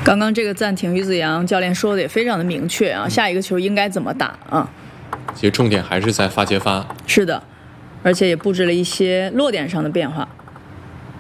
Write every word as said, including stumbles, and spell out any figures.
刚刚这个暂停，于子阳教练说的也非常的明确啊，下一个球应该怎么打啊？ 其实重点还是在发接发。 是的，而且也布置了一些落点上的变化。